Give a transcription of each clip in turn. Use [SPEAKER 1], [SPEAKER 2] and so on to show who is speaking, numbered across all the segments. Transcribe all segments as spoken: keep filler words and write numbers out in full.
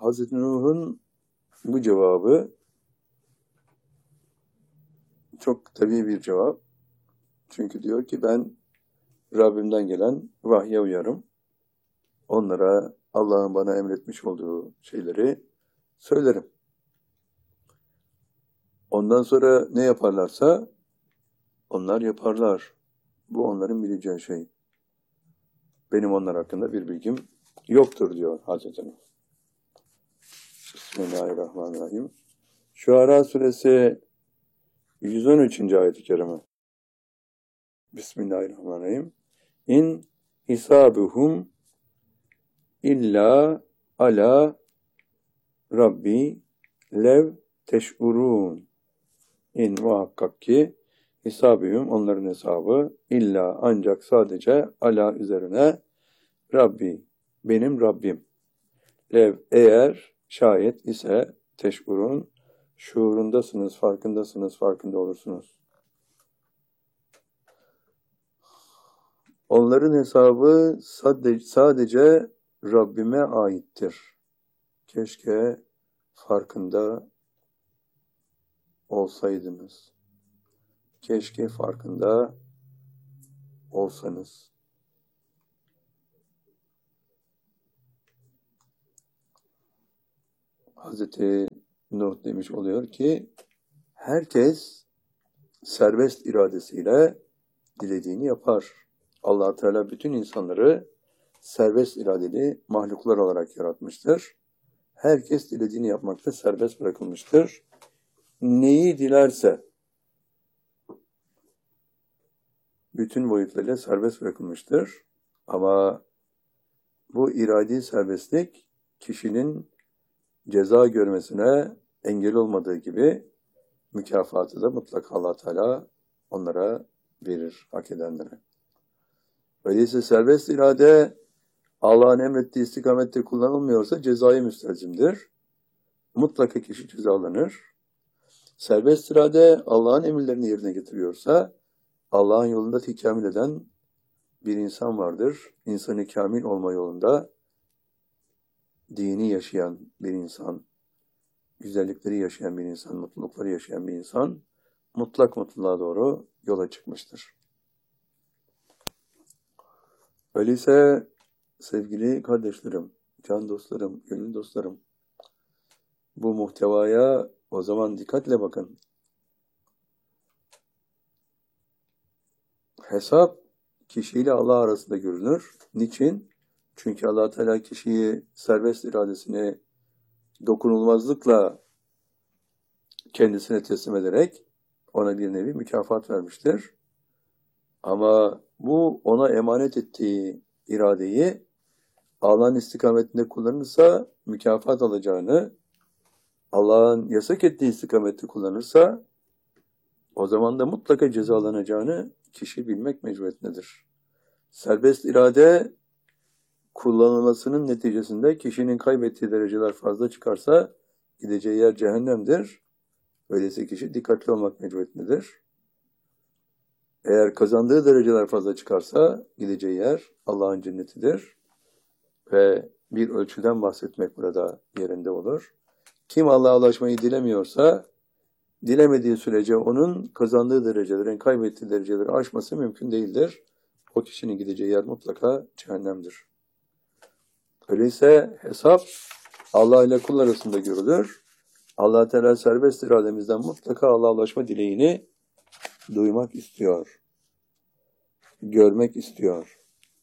[SPEAKER 1] Hazreti Nuh'un bu cevabı çok tabii bir cevap. Çünkü diyor ki ben Rabbimden gelen vahye uyarım. Onlara Allah'ın bana emretmiş olduğu şeyleri söylerim. Ondan sonra ne yaparlarsa onlar yaparlar. Bu onların bileceği şey. Benim onlar hakkında bir bilgim yoktur diyor Hazreti Nuh. Bismillahirrahmanirrahim. Şuara suresi yüz on üçüncü ayet-i kerime. Bismillahirrahmanirrahim. İn hisabuhum illa ala Rabbi lev teş'urun. İn muhakkak ki hisabühüm onların hesabı illa ancak sadece ala üzerine Rabbi benim Rabbim. Lev eğer şayet ise teş'urun şuurundasınız, farkındasınız, farkında olursunuz. Onların hesabı sadece, sadece Rabbime aittir. Keşke farkında olsaydınız. Keşke farkında olsanız. Hazreti Nuh demiş oluyor ki herkes serbest iradesiyle dilediğini yapar. Allah Teala bütün insanları serbest iradeli mahluklar olarak yaratmıştır. Herkes dilediğini yapmakta serbest bırakılmıştır. Neyi dilerse bütün boyutlarıyla serbest bırakılmıştır. Ama bu iradi serbestlik kişinin ceza görmesine engel olmadığı gibi mükafatı da mutlaka Allah Teala onlara verir, hak edenlere. Öyleyse serbest irade Allah'ın emrettiği istikamette kullanılmıyorsa cezai müstelzimdir. Mutlaka kişi cezalanır. Serbest irade Allah'ın emirlerini yerine getiriyorsa Allah'ın yolunda tekamül eden bir insan vardır. İnsanı kamil olma yolunda dini yaşayan bir insan, güzellikleri yaşayan bir insan, mutlulukları yaşayan bir insan mutlak mutluluğa doğru yola çıkmıştır. Öyleyse sevgili kardeşlerim, can dostlarım, gönül dostlarım, bu muhtevaya o zaman dikkatle bakın. Hesap kişiyle Allah arasında görünür. Niçin? Çünkü Allah Teala kişiyi serbest iradesini dokunulmazlıkla kendisine teslim ederek ona bir nevi mükafat vermiştir. Ama bu ona emanet ettiği iradeyi Allah'ın istikametinde kullanırsa mükafat alacağını, Allah'ın yasak ettiği istikamette kullanırsa o zaman da mutlaka cezalanacağını kişi bilmek mecburiyetindedir. Serbest irade kullanılmasının neticesinde kişinin kaybettiği dereceler fazla çıkarsa gideceği yer cehennemdir. Öyleyse kişi dikkatli olmak mecburiyetindedir. Eğer kazandığı dereceler fazla çıkarsa gideceği yer Allah'ın cennetidir. Ve bir ölçüden bahsetmek burada yerinde olur. Kim Allah'a ulaşmayı dilemiyorsa, dilemediği sürece onun kazandığı derecelerin, kaybettiği dereceleri aşması mümkün değildir. O kişinin gideceği yer mutlaka cehennemdir. Öyleyse hesap Allah ile kul arasında görülür. Allah Teala serbest irademizden mutlaka Allah'a ulaşma dileğini duymak istiyor. Görmek istiyor.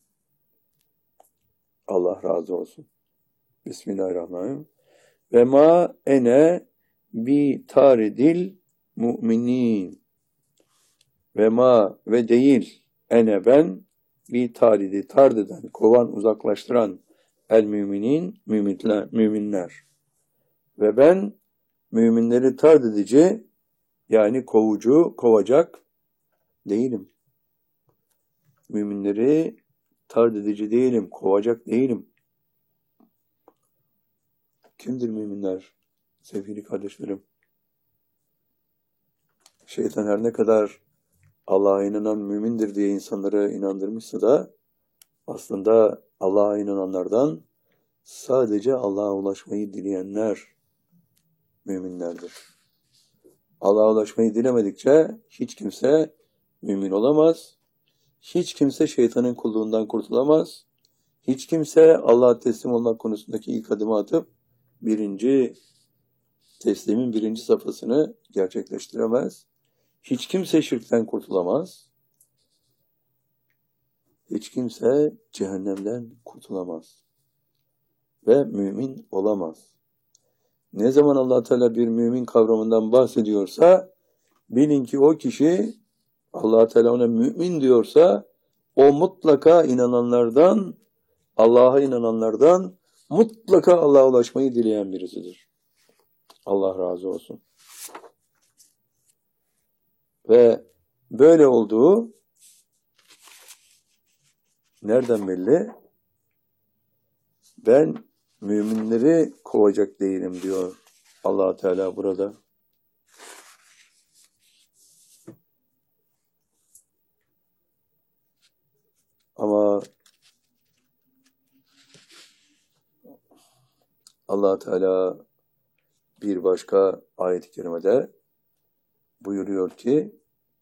[SPEAKER 1] Allah razı olsun. Bismillahirrahmanirrahim. Ve ma ene bi taridil mu'minin. Ve ma ve değil ene ben bi taridi tard eden, kovan, uzaklaştıran el müminin müminler, müminler. Ve ben müminleri tard edici yani kovucu, kovacak değilim. Müminleri tard edici değilim, kovacak değilim. Kimdir müminler sevgili kardeşlerim? Şeytan her ne kadar Allah'a inanan mümindir diye insanları inandırmışsa da aslında Allah'a inananlardan sadece Allah'a ulaşmayı dileyenler müminlerdir. Allah'a ulaşmayı dilemedikçe hiç kimse mümin olamaz. Hiç kimse şeytanın kulluğundan kurtulamaz. Hiç kimse Allah'a teslim olmak konusundaki ilk adımı atıp birinci teslimin birinci safhasını gerçekleştiremez. Hiç kimse şirkten kurtulamaz. Hiç kimse cehennemden kurtulamaz. Ve mümin olamaz. Ne zaman Allah Teala bir mümin kavramından bahsediyorsa bilin ki o kişi Allah Teala ona mümin diyorsa o mutlaka inananlardan, Allah'a inananlardan mutlaka Allah'a ulaşmayı dileyen birisidir. Allah razı olsun. Ve böyle olduğu nereden belli? Ben müminleri kovacak değilim diyor Allah Teala burada. Ama Allah Teala bir başka ayet-i kerimede buyuruyor ki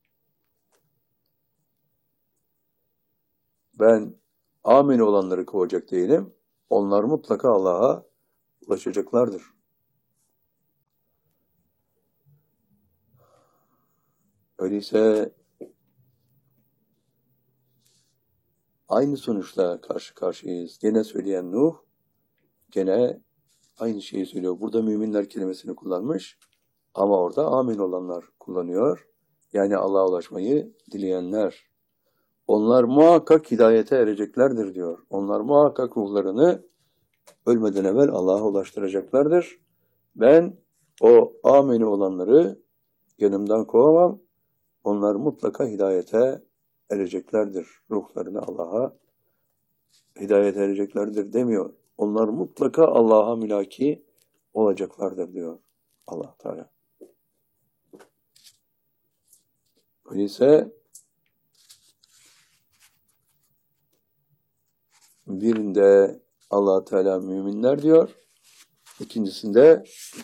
[SPEAKER 1] ben amin olanları kovacak değilim. Onlar mutlaka Allah'a ulaşacaklardır. Öyleyse aynı sonuçla karşı karşıyayız. Gene söyleyen Nuh, gene aynı şeyi söylüyor. Burada müminler kelimesini kullanmış ama orada amin olanlar kullanıyor. Yani Allah'a ulaşmayı dileyenler. Onlar muhakkak hidayete ereceklerdir diyor. Onlar muhakkak ruhlarını ölmeden evvel Allah'a ulaştıracaklardır. Ben o amini olanları yanımdan kovamam. Onlar mutlaka hidayete ereceklerdir. Ruhlarını Allah'a hidayet ereceklerdir demiyor. Onlar mutlaka Allah'a mülaki olacaklardır diyor Allah Teala. Öyleyse birinde Allah Teala müminler diyor. İkincisinde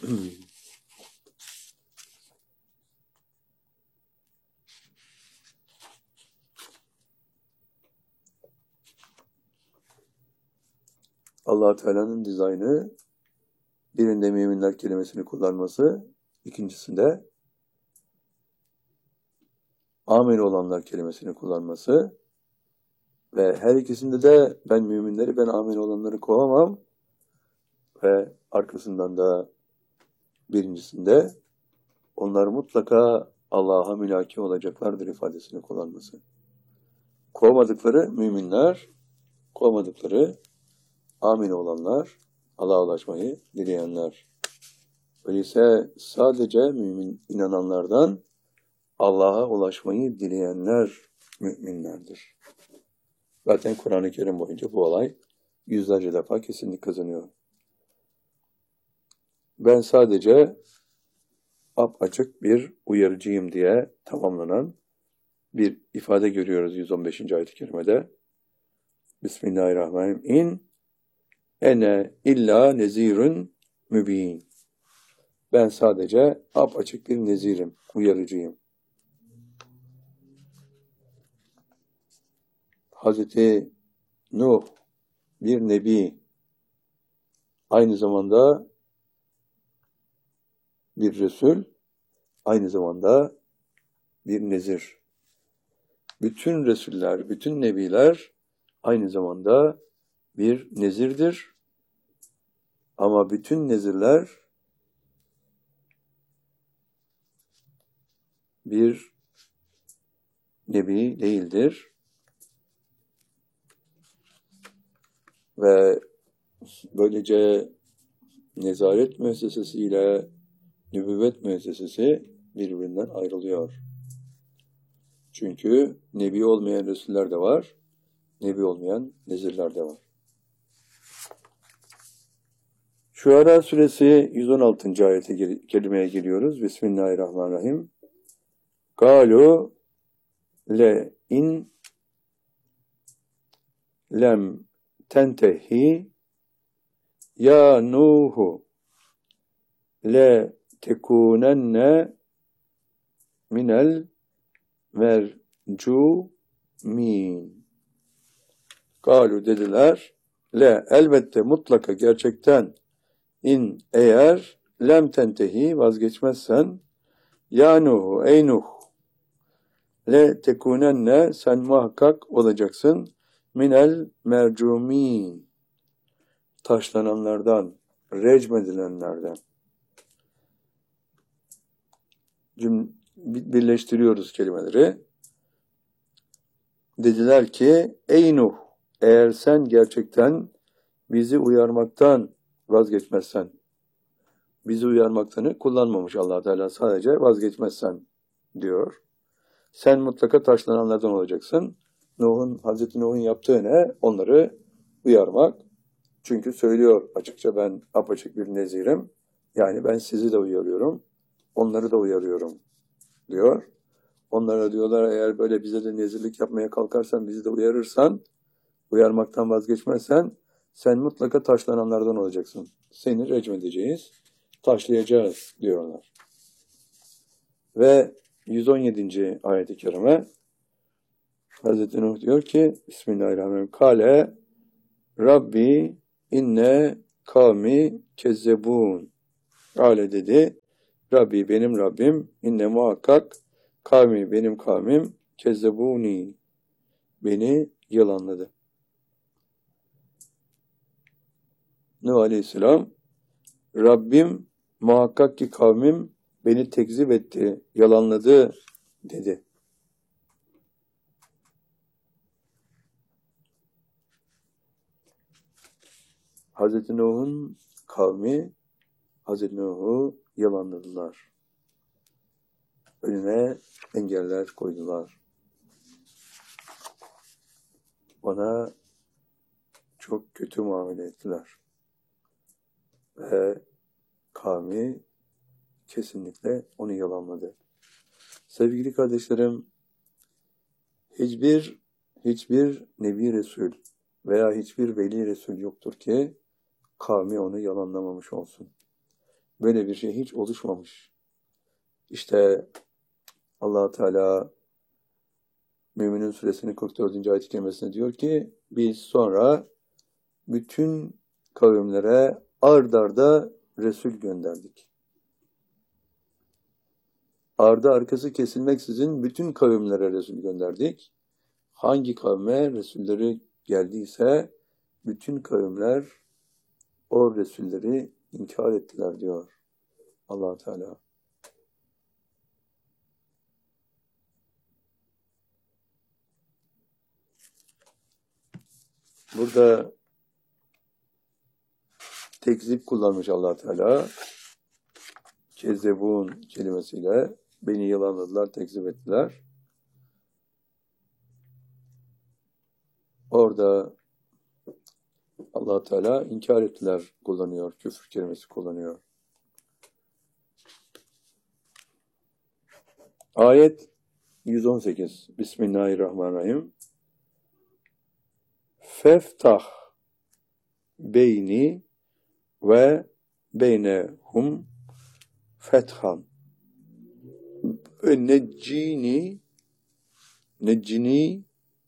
[SPEAKER 1] Allah Teala'nın dizaynı, birinde müminler kelimesini kullanması, ikincisinde amin olanlar kelimesini kullanması ve her ikisinde de ben müminleri, ben amin olanları kovamam ve arkasından da birincisinde onlar mutlaka Allah'a mülaki olacaklardır ifadesini kullanması. Kovmadıkları müminler, kovmadıkları amin olanlar, Allah'a ulaşmayı dileyenler. Öyleyse sadece mümin inananlardan Allah'a ulaşmayı dileyenler müminlerdir. Zaten Kur'an-ı Kerim boyunca bu olay yüzlerce defa kesinlik kazanıyor. Ben sadece apaçık bir uyarıcıyım diye tamamlanan bir ifade görüyoruz yüz on beşinci ayet-i kerimede. Bismillahirrahmanirrahim. İn ene illa nezirun mübin. Ben sadece apaçık bir nezirim, uyarıcıyım. Hazreti Nuh bir nebi, aynı zamanda bir Resul, aynı zamanda bir nezir. Bütün Resuller, bütün Nebiler aynı zamanda bir nezirdir. Ama bütün nezirler bir Nebi değildir. Ve böylece nezaret müessesesi ile nübüvvet müessesesi birbirinden ayrılıyor. Çünkü Nebi olmayan Resuller de var, Nebi olmayan nezirler de var. Şuara suresi yüz on altıncı ayete kelimeye geliyoruz. Bismillahirrahmanirrahim. Galu le in lem tentehi Ya Nuhu le tekunenne minel mercumin. Galu dediler. Le elbette mutlaka gerçekten in eğer lem tentehi vazgeçmezsen ya Nuh ey Nuh le tekunenne sen muhakkak olacaksın minel mercumin taşlananlardan, recmedilenlerden. Cüm birleştiriyoruz kelimeleri. Dediler ki ey Nuh eğer sen gerçekten bizi uyarmaktan vazgeçmezsen, bizi uyarmaktanı kullanmamış Allah Teala, sadece vazgeçmezsen diyor. Sen mutlaka taşlananlardan olacaksın. Nuh'un, Hazreti Nuh'un yaptığı ne? Onları uyarmak. Çünkü söylüyor açıkça ben apaçık bir nezirim. Yani ben sizi de uyarıyorum. Onları da uyarıyorum diyor. Onlara diyorlar eğer böyle bize de nezirlik yapmaya kalkarsan, bizi de uyarırsan, uyarmaktan vazgeçmezsen sen mutlaka taşlananlardan olacaksın. Seni recmedeceğiz, taşlayacağız diyorlar. Ve yüz on yedinci ayet-i kerime Hazreti Nuh diyor ki Bismillahirrahmanirrahim. Kale Rabbi inne kavmi kezzebun. Kale dedi. Rabbi benim Rabbim inne muhakkak kavmi benim kavmim kezzebuni. Beni yalanladı. Nuh Aleyhisselam Rabbim muhakkak ki kavmim beni tekzip etti, yalanladı dedi. Hazreti Nuh'un kavmi Hazreti Nuh'u yalanladılar. Önüne engeller koydular. Ona çok kötü muamele ettiler. Ve kavmi kesinlikle onu yalanladı. Sevgili kardeşlerim, hiçbir hiçbir Nebi Resul veya hiçbir Veli Resul yoktur ki kavmi onu yalanlamamış olsun. Böyle bir şey hiç oluşmamış. İşte Allah Teala Müminun Suresinin kırk dördüncü ayet-i kerimesinde diyor ki biz sonra bütün kavimlere ard arda Resul gönderdik. Ardı arkası kesilmeksizin bütün kavimlere Resul gönderdik. Hangi kavme Resulleri geldiyse bütün kavimler o Resulleri inkar ettiler diyor Allah Teala. Burada tekzip kullanmış Allah Teala. Kezzebun kelimesiyle beni yalanladılar, tekzip ettiler. Orada Allah Teala inkar ettiler kullanıyor, küfür kelimesi kullanıyor. Ayet yüz on sekiz. Bismillahirrahmanirrahim. Feftah beyni ve beynehum fethan ve neccini neccini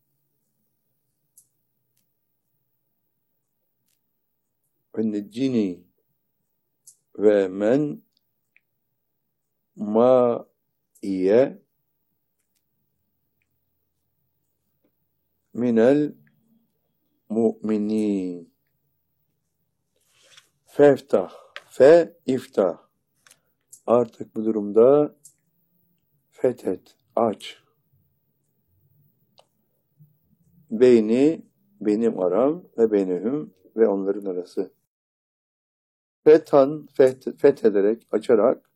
[SPEAKER 1] ve neccini ve men ma iye minel mu'minin. Feftah, fe iftah. Artık bu durumda fethet, aç. Beyni, benim aram ve beynehum ve onların arası. Fethan, feth, fethederek, açarak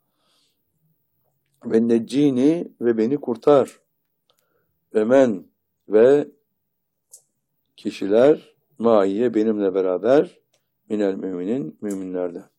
[SPEAKER 1] ve neccini ve beni kurtar. Ve men ve kişiler maiye benimle beraber minel müminin müminlerden.